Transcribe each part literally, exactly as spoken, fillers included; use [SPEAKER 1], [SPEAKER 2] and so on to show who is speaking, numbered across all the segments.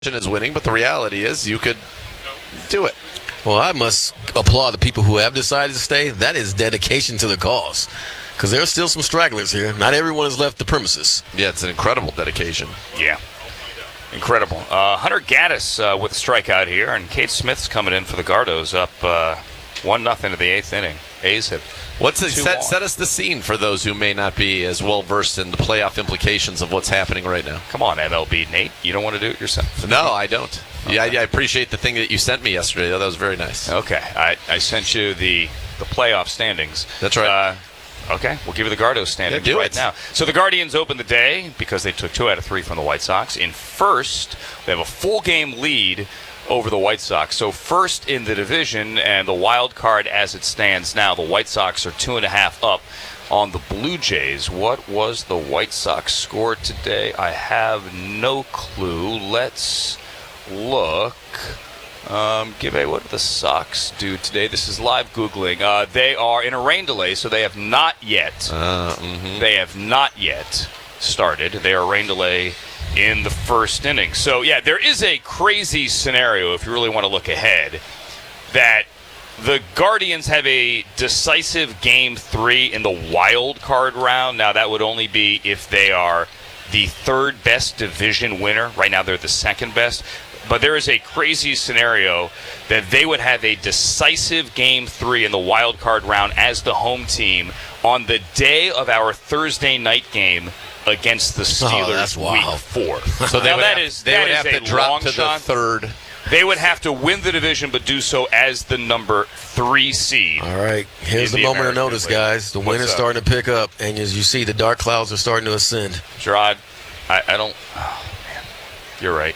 [SPEAKER 1] is winning, but the reality is you could do it.
[SPEAKER 2] Well, I must applaud the people who have decided to stay. That is dedication to the cause. Because there are still some stragglers here. Not everyone has left the premises.
[SPEAKER 1] Yeah, it's an incredible dedication.
[SPEAKER 3] Yeah. Incredible. Uh, Hunter Gaddis uh, with a strikeout here, and Cade Smith's coming in for the Gardos up uh, one nothing to the eighth inning. A's have
[SPEAKER 1] What's it,
[SPEAKER 3] two
[SPEAKER 1] set,
[SPEAKER 3] on.
[SPEAKER 1] set us the scene for those who may not be as well versed in the playoff implications of what's happening right now.
[SPEAKER 3] Come on, M L B, Nate. You don't want to do it yourself?
[SPEAKER 1] No, I don't. Okay. Yeah, I, I appreciate the thing that you sent me yesterday. That was very nice.
[SPEAKER 3] Okay. I, I sent you the, the playoff standings.
[SPEAKER 1] That's right.
[SPEAKER 3] Uh, Okay, we'll give you the Gardos standings
[SPEAKER 1] yeah, do
[SPEAKER 3] right
[SPEAKER 1] it.
[SPEAKER 3] now. So the Guardians open the day because they took two out of three from the White Sox. In first, they have a full game lead over the White Sox. So first in the division, and the wild card as it stands now, the White Sox are two and a half up on the Blue Jays. What was the White Sox score today? I have no clue. Let's look. Um, give a what did the Sox do today? This is live Googling. Uh, they are in a rain delay, so they have not yet.
[SPEAKER 1] Uh, mm-hmm.
[SPEAKER 3] They have not yet started. They are rain delay in the first inning. So yeah, there is a crazy scenario if you really want to look ahead that the Guardians have a decisive game three in the wild card round. Now that would only be if they are the third best division winner. Right now they're the second best. But there is a crazy scenario that they would have a decisive game three in the wild card round as the home team on the day of our Thursday night game against the Steelers
[SPEAKER 2] oh, that's
[SPEAKER 3] week
[SPEAKER 2] wild.
[SPEAKER 3] four.
[SPEAKER 1] So
[SPEAKER 3] now
[SPEAKER 1] would
[SPEAKER 3] that
[SPEAKER 1] have,
[SPEAKER 3] is
[SPEAKER 1] they
[SPEAKER 3] that
[SPEAKER 1] would
[SPEAKER 3] is
[SPEAKER 1] have
[SPEAKER 3] a
[SPEAKER 1] to drop
[SPEAKER 3] long
[SPEAKER 1] to
[SPEAKER 3] shot.
[SPEAKER 1] the third.
[SPEAKER 3] They would have to win the division, but do so as the number three seed.
[SPEAKER 2] All right, here's the,
[SPEAKER 3] the
[SPEAKER 2] moment of
[SPEAKER 3] American
[SPEAKER 2] notice,
[SPEAKER 3] League.
[SPEAKER 2] guys. The
[SPEAKER 3] What's
[SPEAKER 2] wind is
[SPEAKER 3] up?
[SPEAKER 2] starting to pick up, and as you see, the dark clouds are starting to ascend.
[SPEAKER 3] Gerard, I, I don't. Oh, man. You're right.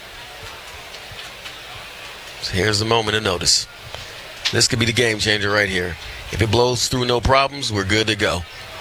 [SPEAKER 2] So here's the moment of notice. This could be the game changer right here. If it blows through no problems, we're good to go.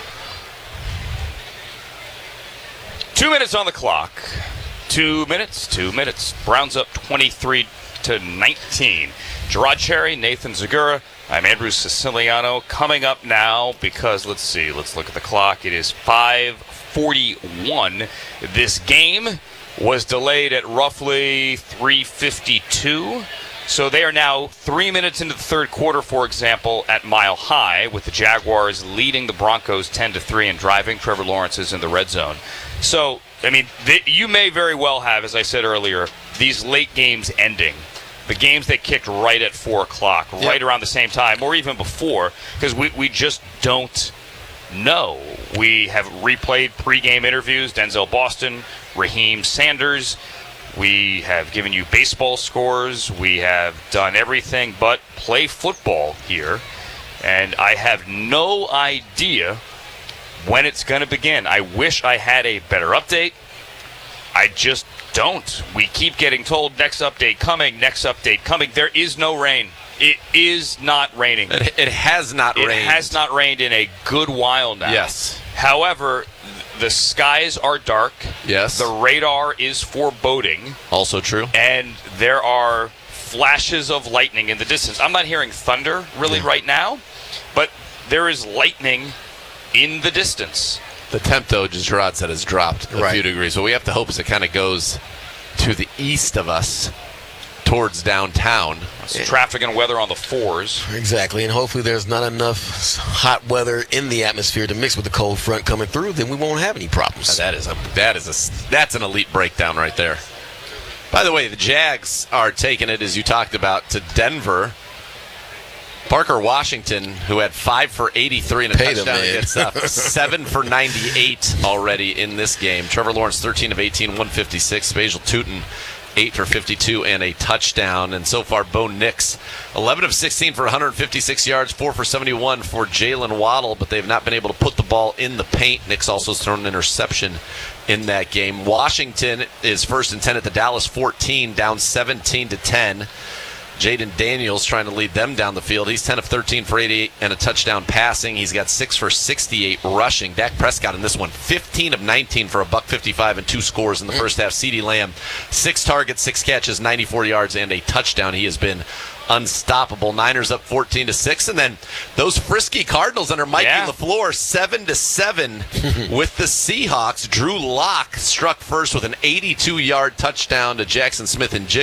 [SPEAKER 3] Two minutes on the clock. Two minutes, two minutes. Browns up twenty-three to nineteen. Gerard Cherry, Nathan Zagura. I'm Andrew Siciliano. Coming up now because, let's see, let's look at the clock. It is five forty-one. This game was delayed at roughly three fifty-two. So they are now three minutes into the third quarter, for example, at Mile High, with the Jaguars leading the Broncos ten to three and driving. Trevor Lawrence is in the red zone. So, I mean, th- you may very well have, as I said earlier, these late games ending. The games that kicked right at four o'clock,
[SPEAKER 1] Yep.
[SPEAKER 3] right around the same time, or even before, because we, we just don't know. We have replayed pregame interviews, Denzel Boston, Raheem Sanders. We have given you baseball scores. We have done everything but play football here. And I have no idea when it's going to begin. I wish I had a better update. I just don't. We keep getting told next update coming, next update coming. There is no rain. It is not raining.
[SPEAKER 1] It, it has not
[SPEAKER 3] It
[SPEAKER 1] rained.
[SPEAKER 3] has not rained in a good while now.
[SPEAKER 1] Yes.
[SPEAKER 3] However, the skies are dark.
[SPEAKER 1] Yes.
[SPEAKER 3] The radar is foreboding.
[SPEAKER 1] Also true.
[SPEAKER 3] And there are flashes of lightning in the distance. I'm not hearing thunder really
[SPEAKER 1] Yeah.
[SPEAKER 3] right now, but there is lightning in the distance.
[SPEAKER 1] The temp, though, as Gerard said, has dropped a
[SPEAKER 2] Right.
[SPEAKER 1] few degrees. So we have to hope as it kind of goes to the east of us towards downtown.
[SPEAKER 3] So traffic and weather on the fours.
[SPEAKER 2] Exactly, and hopefully there's not enough hot weather in the atmosphere to mix with the cold front coming through, then we won't have any problems.
[SPEAKER 1] That is a that is a that's an elite breakdown right there. By the way, the Jags are taking it, as you talked about, to Denver. Parker Washington, who had five for eighty-three and a
[SPEAKER 2] Pay them,
[SPEAKER 1] touchdown
[SPEAKER 2] man.
[SPEAKER 1] against uh, seven for ninety-eight already in this game. Trevor Lawrence, thirteen of eighteen, one fifty-six. Spatial Tootin, eight for fifty-two and a touchdown. And so far, Bo Nix, eleven of sixteen for one fifty-six yards, four for seventy-one for Jalen Waddle, but they've not been able to put the ball in the paint. Nix also has thrown an interception in that game. Washington is first and ten at the Dallas fourteen, down seventeen to ten. Jaden Daniels trying to lead them down the field. He's ten of thirteen for eighty-eight and a touchdown passing. He's got six for sixty-eight rushing. Dak Prescott in this one, fifteen of nineteen for a buck fifty-five and two scores in the first half. CeeDee Lamb, six targets, six catches, ninety-four yards, and a touchdown. He has been unstoppable. Niners up fourteen to six, and then those frisky Cardinals under Mikey
[SPEAKER 3] Yeah.
[SPEAKER 1] LaFleur seven to seven with the Seahawks. Drew Lock struck first with an eighty-two yard touchdown to Jackson Smith and Jigba.